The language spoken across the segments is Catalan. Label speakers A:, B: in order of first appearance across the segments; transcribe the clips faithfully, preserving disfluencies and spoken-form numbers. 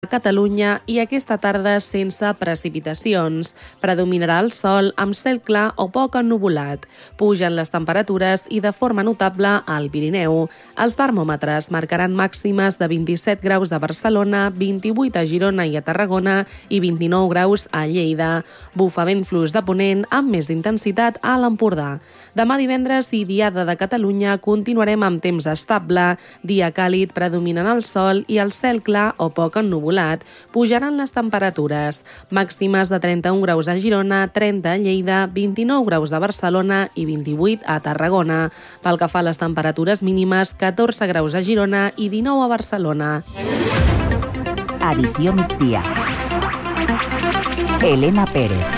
A: a Catalunya i aquesta tarda sense precipitacions. Predominarà el sol amb cel clar o poc ennuvolat. Pugen les temperatures i de forma notable al Pirineu. Els termòmetres marcaran màximes de vint-i-set graus a Barcelona, vint-i-vuit a Girona i a Tarragona i vint-i-nou graus a Lleida. Bufa vent fluix de ponent amb més intensitat a l'Empordà. Demà divendres i Diada de Catalunya continuarem amb temps estable, dia càlid predominant el sol i el cel clar o poc ennuvolat. Pujaran les temperatures, màximes de trenta-un graus a Girona, trenta a Lleida, vint-i-nou graus a Barcelona i vint-i-vuit a Tarragona. Pel que fa a les temperatures mínimes, catorze graus a Girona i dinou a Barcelona.
B: Edició migdia. Elena Pérez.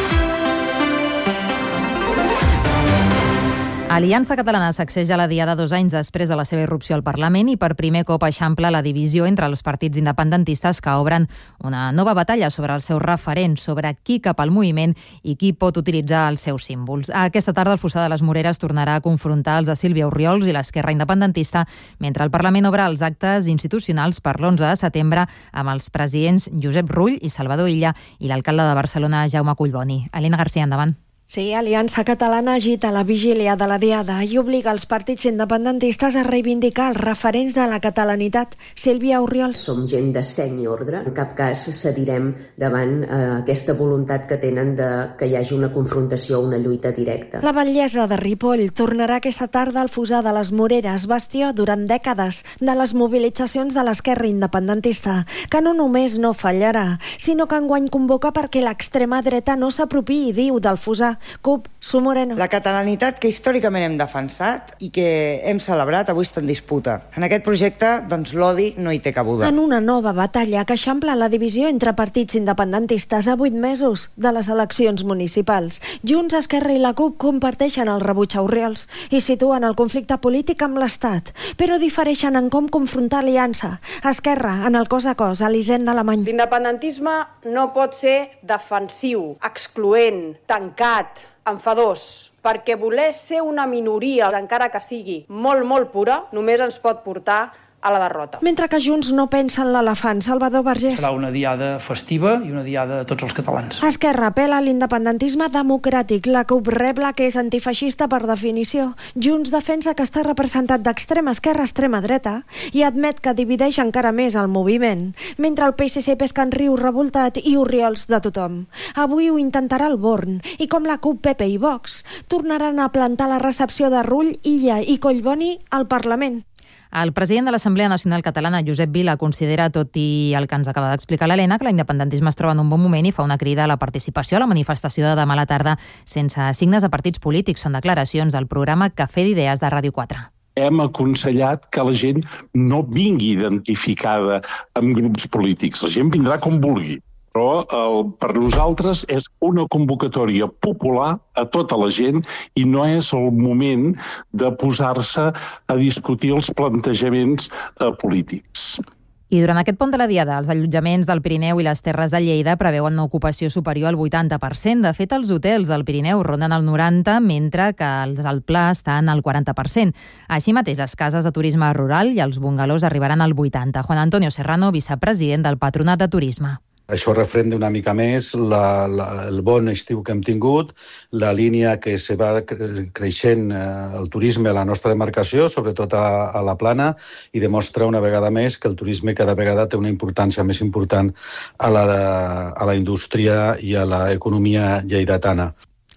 C: Aliança Catalana sacseja la Diada dos anys després de la seva irrupció al Parlament i per primer cop eixampla la divisió entre els partits independentistes que obren una nova batalla sobre els seus referents, sobre qui cap al moviment i qui pot utilitzar els seus símbols. Aquesta tarda el Fossar de les Moreres tornarà a confrontar els de Sílvia Orriols i l'Esquerra Independentista, mentre el Parlament obre els actes institucionals per l'onze de setembre amb els presidents Josep Rull i Salvador Illa i l'alcalde de Barcelona, Jaume Collboni. Elena García, endavant.
D: Sí, Aliança Catalana agita la vigília de la Diada i obliga els partits independentistes a reivindicar els referents de la catalanitat. Sílvia Orriols.
E: Som gent de seny i ordre. En cap cas cedirem davant eh, aquesta voluntat que tenen de que hi hagi una confrontació, una lluita directa.
D: La Batllessa de Ripoll tornarà aquesta tarda al Fossar de les Moreres, bastió durant dècades de les mobilitzacions de l'esquerra independentista, que no només no fallarà, sinó que enguany convoca perquè l'extrema dreta no s'apropiï, diu, del Fossar. CUP, Su Moreno.
F: La catalanitat que històricament hem defensat i que hem celebrat avui està en disputa. En aquest projecte, doncs, l'odi no hi té cabuda.
D: En una nova batalla que eixampla la divisió entre partits independentistes a vuit mesos de les eleccions municipals. Junts, Esquerra i la CUP comparteixen el rebuig a Orriols i situen el conflicte polític amb l'Estat, però difereixen en com confrontar Aliança. Esquerra, en el cos a cos, a l'Hisenda Alemany.
G: L'independentisme no pot ser defensiu, excloent, tancat, enfadós, perquè voler ser una minoria, encara que sigui molt, molt pura, només ens pot portar a la derrota.
D: Mentre que Junts no pensa en l'elefant, Salvador Vergés.
H: Serà una diada festiva i una diada de tots els catalans.
D: Esquerra apela a l'independentisme democràtic. La CUP rebla que és antifeixista per definició. Junts defensa que està representat d'extrema esquerra a extrema dreta i admet que divideix encara més el moviment, mentre el P S C pesca en riu revoltat i Orriols de tothom. Avui ho intentarà el Born i com la CUP, P P i Vox tornaran a plantar la recepció de Rull, Illa i Collboni al Parlament.
C: El president de l'Assemblea Nacional Catalana, Josep Vila, considera, tot i el que ens acaba d'explicar l'Helena, que l'independentisme es troba en un bon moment i fa una crida a la participació a la manifestació de demà a la tarda sense signes de partits polítics. Són declaracions del programa Cafè d'Idees de Ràdio quatre.
I: Hem aconsellat que la gent no vingui identificada amb grups polítics. La gent vindrà com vulgui. Però el, per nosaltres és una convocatòria popular a tota la gent i no és el moment de posar-se a discutir els plantejaments eh, polítics.
C: I durant aquest pont de la Diada, els allotjaments del Pirineu i les Terres de Lleida preveuen una ocupació superior al vuitanta per cent. De fet, els hotels del Pirineu ronden el noranta per cent, mentre que els del Pla estan al quaranta per cent. Així mateix, les cases de turisme rural i els bungalós arribaran al vuitanta per cent. Juan Antonio Serrano, vicepresident del Patronat de Turisme.
J: Això refrenda una mica més la, la, el bon estiu que hem tingut, la línia que se va creixent eh, el turisme a la nostra demarcació, sobretot a, a la Plana, i demostra una vegada més que el turisme cada vegada té una importància més important a la, a la indústria i a l'economia lleidatana.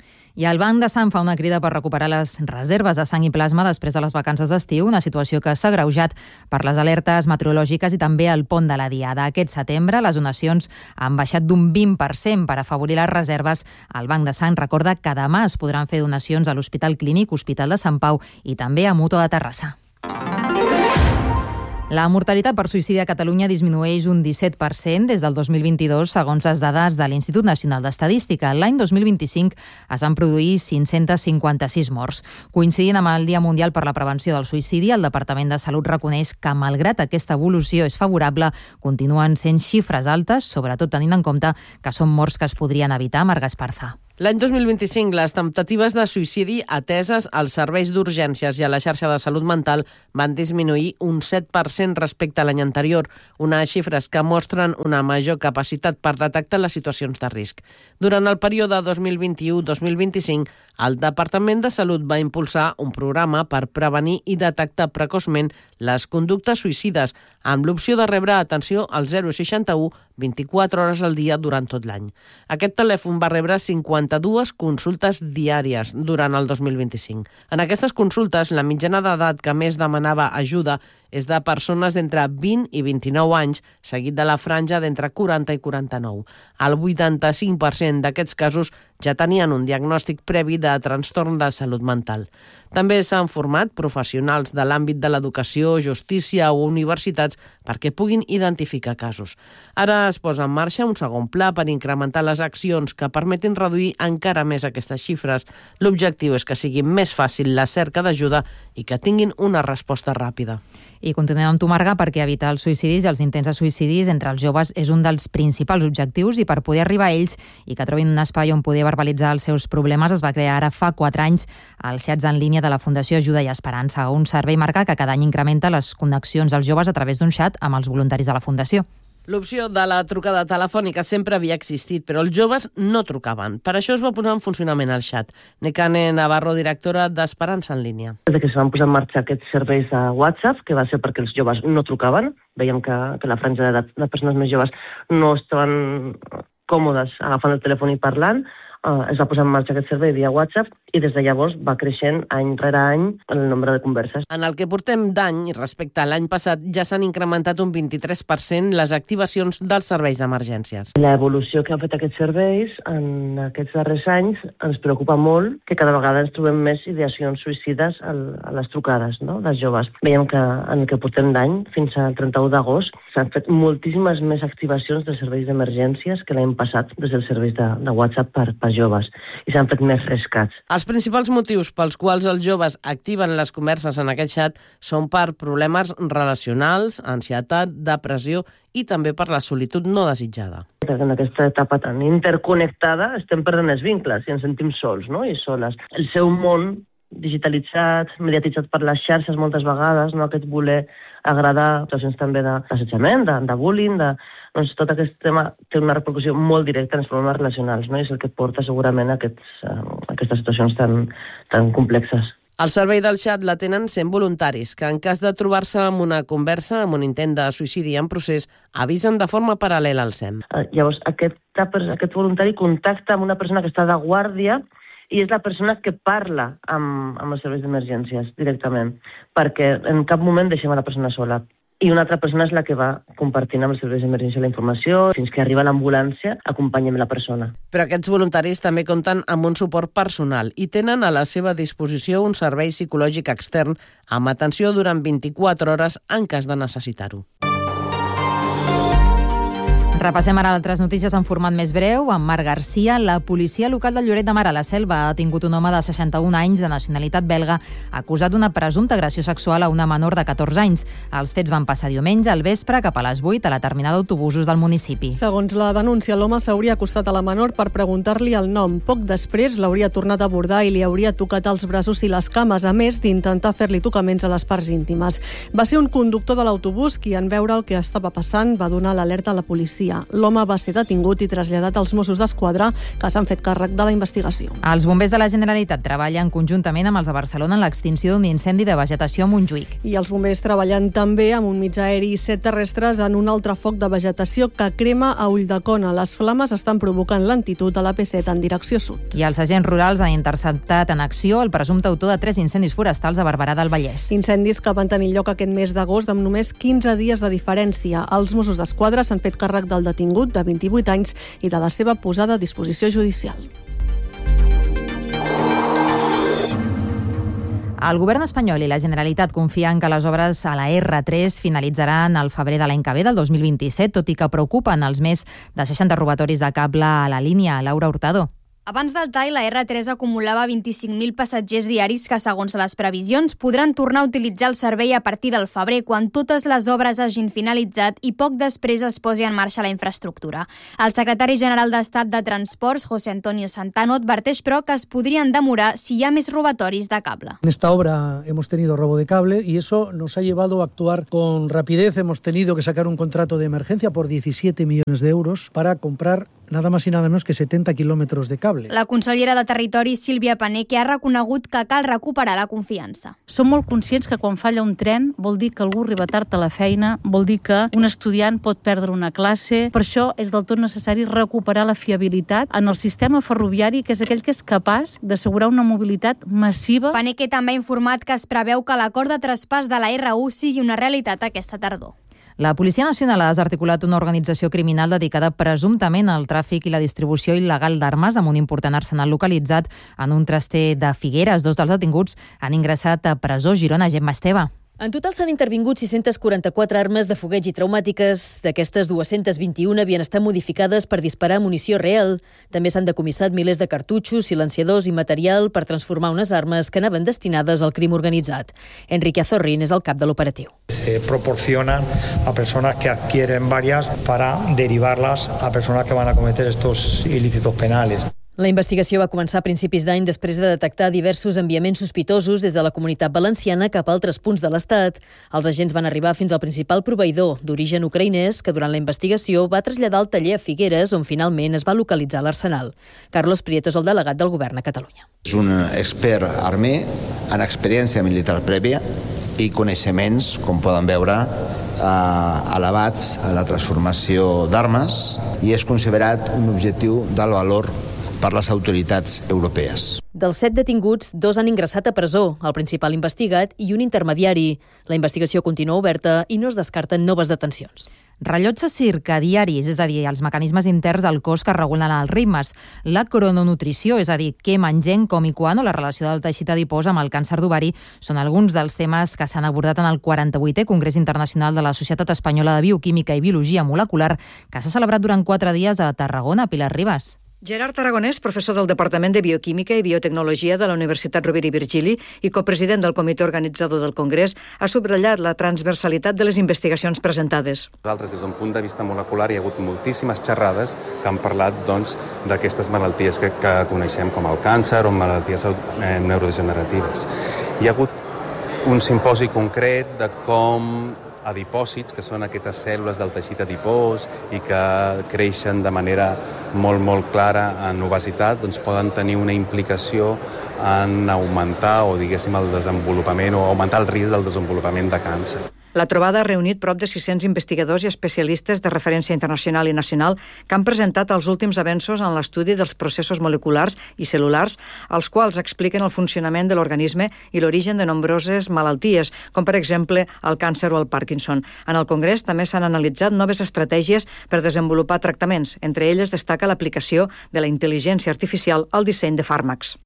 C: I el Banc de Sang fa una crida per recuperar les reserves de sang i plasma després de les vacances d'estiu, una situació que s'ha agreujat per les alertes meteorològiques i també el pont de la Diada. Aquest setembre les donacions han baixat d'un vint per cent per afavorir les reserves. El Banc de Sang recorda que demà es podran fer donacions a l'Hospital Clínic, Hospital de Sant Pau i també a Mutua de Terrassa. La mortalitat per suïcidi a Catalunya disminueix un disset per cent des del dos mil vint-i-dos, segons les dades de l'Institut Nacional d'Estadística. L'any dos mil vint-i-cinc es van produir cinc-cents cinquanta-sis morts. Coincidint amb el Dia Mundial per la Prevenció del Suïcidi, el Departament de Salut reconeix que, malgrat aquesta evolució és favorable, continuen sent xifres altes, sobretot tenint en compte que són morts que es podrien evitar. Marga Esparza.
B: L'any dos mil vint-i-cinc, les temptatives de suïcidi ateses als serveis d'urgències i a la xarxa de salut mental van disminuir un set per cent respecte a l'any anterior, unes xifres que mostren una major capacitat per detectar les situacions de risc. Durant el període dos mil vint-i-u dos mil vint-i-cinc, el Departament de Salut va impulsar un programa per prevenir i detectar precoçment les conductes suïcides, amb l'opció de rebre atenció al zero seixanta u vint-i-quatre hores al dia durant tot l'any. Aquest telèfon va rebre cinquanta-dues consultes diàries durant el dos mil vint-i-cinc. En aquestes consultes, la mitjana d'edat que més demanava ajuda és de persones d'entre vint i vint-i-nou anys, seguit de la franja d'entre quaranta i quaranta-nou. El vuitanta-cinc per cent d'aquests casos ja tenien un diagnòstic previ de trastorn de salut mental. També s'han format professionals de l'àmbit de l'educació, justícia o universitats perquè puguin identificar casos. Ara es posa en marxa un segon pla per incrementar les accions que permetin reduir encara més aquestes xifres. L'objectiu és que sigui més fàcil la cerca d'ajuda i que tinguin una resposta ràpida.
C: I continuem amb tu, Marga, perquè evitar els suïcidis i els intents de suïcidis entre els joves és un dels principals objectius i per poder arribar a ells i que trobin un espai on poder verbalitzar els seus problemes es va crear ara fa quatre anys el xats en línia de la Fundació Ajuda i Esperança, un servei, Marga, que cada any incrementa les connexions als joves a través d'un xat amb els voluntaris de la Fundació.
B: L'opció de la trucada telefònica sempre havia existit, però els joves no trucaven. Per això es va posar en funcionament el xat. Nekane Navarro, directora d'Esperança en línia.
K: Des que es van posar en marxa aquests serveis de WhatsApp, que va ser perquè els joves no trucaven, veiem que, que la franja d'edat de persones més joves no estaven còmodes agafant el telèfon i parlant, Uh, es va posar en marxa aquest servei via WhatsApp i des de llavors va creixent any rere any el nombre de converses.
B: En el que portem d'any, respecte a l'any passat, ja s'han incrementat un vint-i-tres per cent les activacions dels serveis d'emergències.
K: L'evolució que han fet aquests serveis en aquests darrers anys ens preocupa molt que cada vegada ens trobem més ideacions suïcides a les trucades, no?, dels joves. Veiem que en el que portem d'any, fins al trenta-u d'agost, s'han fet moltíssimes més activacions de serveis d'emergències que l'any passat des dels serveis de, de WhatsApp per, per joves, i s'han fet més rescats.
B: Els principals motius pels quals els joves activen les converses en aquest xat són per problemes relacionals, ansietat, depressió i també per la solitud no desitjada.
K: En aquesta etapa tan interconnectada estem perdent els vincles i ens sentim sols, no?, i soles. El seu món digitalitzat, mediatitzat per les xarxes moltes vegades, no?, aquest voler agradar, situacions també d'assetjament, de, de bullying, de, doncs tot aquest tema té una repercussió molt directa en els problemes relacionals, no?, i és el que porta segurament a aquests, a aquestes situacions tan, tan complexes.
B: El servei del xat la tenen cent voluntaris, que en cas de trobar-se amb una conversa, amb un intent de suïcidi en procés, avisen de forma paral·lela al S E M.
K: Uh, llavors, aquest, aquest voluntari contacta amb una persona que està de guàrdia i és la persona que parla amb, amb els serveis d'emergències directament, perquè en cap moment deixem a la persona sola. I una altra persona és la que va compartint amb els serveis d'emergència la informació, fins que arriba l'ambulància, acompanyem la persona.
B: Però aquests voluntaris també compten amb un suport personal i tenen a la seva disposició un servei psicològic extern amb atenció durant vint-i-quatre hores en cas de necessitar-ho.
C: Repassem ara altres notícies en format més breu. Amb Marc Garcia, la policia local de Lloret de Mar a la Selva ha detingut un home de seixanta-un anys de nacionalitat belga acusat d'una presumpta agressió sexual a una menor de catorze anys. Els fets van passar diumenge al vespre cap a les vuit a la terminal d'autobusos del municipi.
L: Segons la denúncia, l'home s'hauria acostat a la menor per preguntar-li el nom. Poc després l'hauria tornat a abordar i li hauria tocat els braços i les cames, a més d'intentar fer-li tocaments a les parts íntimes. Va ser un conductor de l'autobús qui, en veure el que estava passant, va donar l'alerta a la policia. L'home va ser detingut i traslladat als Mossos d'Esquadra, que s'han fet càrrec de la investigació.
C: Els bombers de la Generalitat treballen conjuntament amb els de Barcelona en l'extinció d'un incendi de vegetació a Montjuïc.
L: I els bombers treballen també amb un mig aeri i set terrestres en un altre foc de vegetació que crema a Ulldecona. Les flames estan provocant lentitud a la P set en direcció sud.
C: I els agents rurals han interceptat en acció el presumpte autor de tres incendis forestals a Barberà del Vallès.
L: Incendis que van tenir lloc aquest mes d'agost amb només quinze dies de diferència. Els Mossos d'Esquadra s'han fet càrrec del detingut de vint-i-vuit anys i de la seva posada a disposició judicial.
C: El govern espanyol i la Generalitat confien que les obres a la erre tres finalitzaran al febrer de l'any que ve, del dos mil vint-i-set, tot i que preocupen els més de seixanta robatoris de cable a la línia. Laura Hurtado.
M: Abans del tall, la erre tres acumulava vint-i-cinc mil passatgers diaris que, segons les previsions, podran tornar a utilitzar el servei a partir del febrer, quan totes les obres hagin finalitzat i poc després es posi en marxa la infraestructura. El secretari general d'Estat de Transports, José Antonio Santano, adverteix, però, que es podrien demorar si hi ha més robatoris de cable.
N: En esta obra hemos tenido robo de cable y eso nos ha llevado a actuar con rapidez. Hemos tenido que sacar un contrato de emergencia por diecisiete millones de euros para comprar nada más y nada menos que setenta kilómetros de cable.
M: La consellera de Territori, Sílvia Paneque, ha reconegut que cal recuperar la confiança.
O: Som molt conscients que quan falla un tren vol dir que algú arriba tard a la feina, vol dir que un estudiant pot perdre una classe. Per això és del tot necessari recuperar la fiabilitat en el sistema ferroviari, que és aquell que és capaç d'assegurar una mobilitat massiva.
M: Paneque també ha informat que es preveu que l'acord de traspàs de la erre u sigui una realitat aquesta tardor.
C: La Policia Nacional ha desarticulat una organització criminal dedicada presumptament al tràfic i la distribució il·legal d'armes amb un important arsenal localitzat en un traster de Figueres. Dos dels detinguts han ingressat a presó. Girona, Gemma Esteve.
P: En total s'han intervingut sis-centes quaranta-quatre armes de fogueig i traumàtiques. D'aquestes, dues-centes vint-i-una havien estat modificades per disparar munició real. També s'han decomissat milers de cartutxos, silenciadors i material per transformar unes armes que anaven destinades al crim organitzat. Enrique Azorrín és el cap de l'operatiu.
Q: Se proporcionan a personas que adquieren varias para derivarlas a personas que van a cometer estos ilícitos penales.
P: La investigació va començar a principis d'any després de detectar diversos enviaments sospitosos des de la Comunitat Valenciana cap a altres punts de l'Estat. Els agents van arribar fins al principal proveïdor d'origen ucraïnès, que durant la investigació va traslladar el taller a Figueres, on finalment es va localitzar l'arsenal. Carlos Prieto és el delegat del govern a Catalunya.
R: És un expert armé amb experiència militar prèvia i coneixements, com poden veure, eh, elevats a la transformació d'armes, i és considerat un objectiu d'alt valor per les autoritats europees.
P: Dels set detinguts, dos han ingressat a presó, el principal investigat i un intermediari. La investigació continua oberta i no es descarten noves detencions.
C: Rellotges circadiaris, és a dir, els mecanismes interns del cos que regulen els ritmes. La crononutrició, és a dir, què mengem, com i quan, o la relació del teixit adipós amb el càncer d'ovari, són alguns dels temes que s'han abordat en el quaranta-vuitè Congrés Internacional de la Societat Espanyola de Bioquímica i Biologia Molecular, que s'ha celebrat durant quatre dies a Tarragona. Pilar Ribas.
S: Gerard Aragonès, professor del Departament de Bioquímica i Biotecnologia de la Universitat Rovira i Virgili i copresident del comitè organitzador del Congrés, ha subratllat la transversalitat de les investigacions presentades.
T: Nosaltres, des d'un punt de vista molecular, hi ha hagut moltíssimes xerrades que han parlat doncs, d'aquestes malalties que, que coneixem com el càncer o malalties eh, neurodegeneratives. Hi ha hagut un simposi concret de com adipòcits, que són aquestes cèl·lules del teixit adipós i que creixen de manera molt, molt clara en obesitat, doncs poden tenir una implicació en augmentar o, diguéssim, el desenvolupament o augmentar el risc del desenvolupament de càncer.
S: La trobada ha reunit prop de sis-cents investigadors i especialistes de referència internacional i nacional que han presentat els últims avenços en l'estudi dels processos moleculars i cel·lulars, els quals expliquen el funcionament de l'organisme i l'origen de nombroses malalties, com per exemple el càncer o el Parkinson. En el Congrés també s'han analitzat noves estratègies per desenvolupar tractaments. Entre elles destaca l'aplicació de la intel·ligència artificial al disseny de fàrmacs.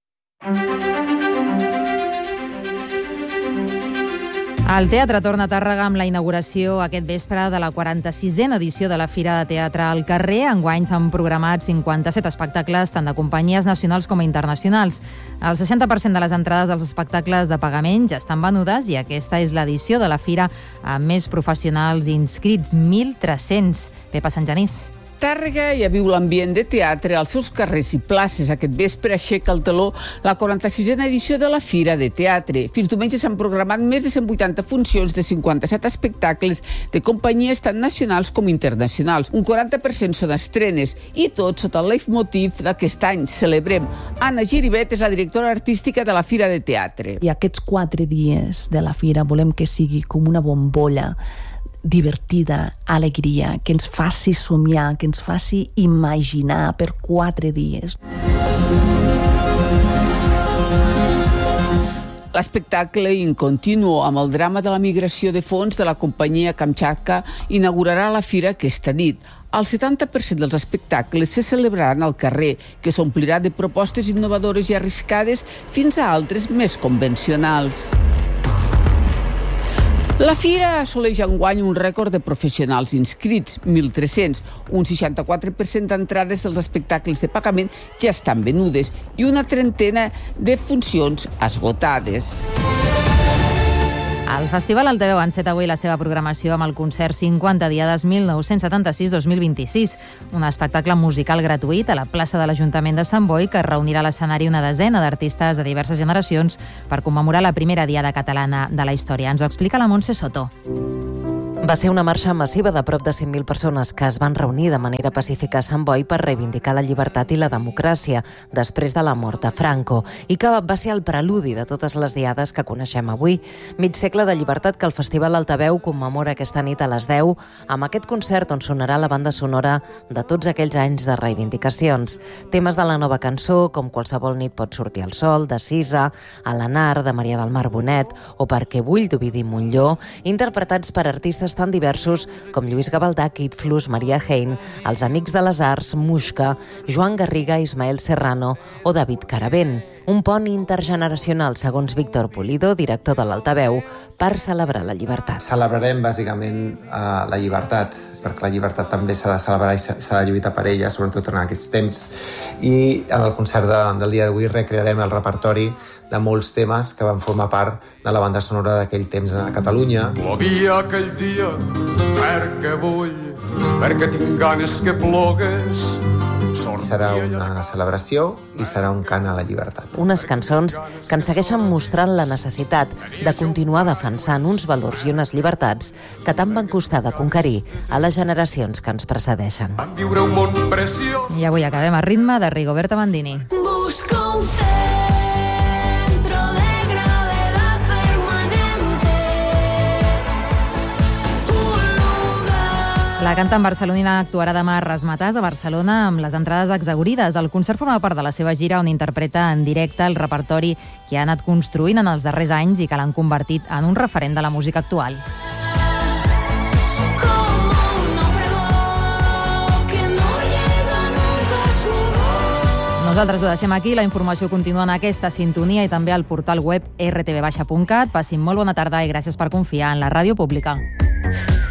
C: El teatre torna a Tàrrega amb la inauguració aquest vespre de la quaranta-sisena edició de la Fira de Teatre al Carrer. Enguany s'han programat cinquanta-set espectacles, tant de companyies nacionals com internacionals. El seixanta per cent de les entrades dels espectacles de pagament ja estan venudes i aquesta és l'edició de la Fira amb més professionals inscrits, mil tres-cents. Pepa Sant Genís.
U: Tàrrega ja viu l'ambient de teatre als seus carrers i places. Aquest vespre aixeca el teló la quaranta-sisena edició de la Fira de Teatre. Fins diumenge s'han programat més de cent vuitanta funcions de cinquanta-set espectacles de companyies tant nacionals com internacionals. Un quaranta per cent són estrenes i tot sota el leitmotiv d'aquest any. Celebrem. Anna Giribet és la directora artística de la Fira de Teatre.
V: I aquests quatre dies de la Fira volem que sigui com una bombolla divertida, alegria, que ens faci somiar, que ens faci imaginar per quatre dies.
U: L'espectacle In Continuo, amb el drama de la migració de fons de la companyia Kamchatka, inaugurarà la fira aquesta nit. El setanta per cent dels espectacles se celebraran al carrer, que s'omplirà de propostes innovadores i arriscades fins a altres més convencionals. La fira assoleix enguany un rècord de professionals inscrits, mil tres-cents. Un seixanta-quatre per cent d'entrades dels espectacles de pagament ja estan venudes i una trentena de funcions esgotades.
C: El Festival Altaveu enceta avui la seva programació amb el concert cinquanta diades mil nou-cents setanta-sis dos mil vint-i-sis, un espectacle musical gratuït a la plaça de l'Ajuntament de Sant Boi que reunirà a l'escenari una desena d'artistes de diverses generacions per commemorar la primera diada catalana de la història. Ens ho explica la Montse Soto.
A: Va ser una marxa massiva de prop de cent mil persones que es van reunir de manera pacífica a Sant Boi per reivindicar la llibertat i la democràcia després de la mort de Franco i que va ser el preludi de totes les diades que coneixem avui. Mig segle de llibertat que el Festival Altaveu commemora aquesta nit a les deu amb aquest concert on sonarà la banda sonora de tots aquells anys de reivindicacions. Temes de la nova cançó, com Qualsevol nit pot sortir el sol, de Sisa, A l'anar, de Maria del Mar Bonet, o Perquè vull, d'Ovidi Montllor, interpretats per artistes tan diversos com Lluís Gavaldà, Kid Flus, Maria Hein, Els Amics de les Arts, Muixca, Joan Garriga, Ismael Serrano o David Caravent. Un pont intergeneracional, segons Víctor Pulido, director de l'Altaveu, per celebrar la llibertat.
E: Celebrarem bàsicament eh, la llibertat, perquè la llibertat també s'ha de celebrar i s'ha de lluitar per ella, sobretot en aquests temps. I en el concert de, del dia d'avui recrearem el repertori de molts temes que van formar part de la banda sonora d'aquell temps a Catalunya.
W: Plovia aquell dia perquè vull, perquè tinc ganes que plogues.
E: Serà una celebració i serà un cant a la llibertat.
A: Unes cançons que ens segueixen mostrant la necessitat de continuar defensant uns valors i unes llibertats que tant van costar de conquerir a les generacions que ens precedeixen.
W: Viure un món preciós.
C: I avui acabem a ritme de Rigoberta Bandini.
X: Busco un centro de gravedad permanente.
C: La cantant barcelonina actuarà demà a Razzmatazz a Barcelona amb les entrades exhaurides. El concert forma part de la seva gira on interpreta en directe el repertori que ha anat construint en els darrers anys i que l'han convertit en un referent de la música actual. Nosaltres ho deixem aquí. La informació continua en aquesta sintonia i també al portal web erre te ve baixa punt cat. Passin molt bona tarda i gràcies per confiar en la ràdio pública.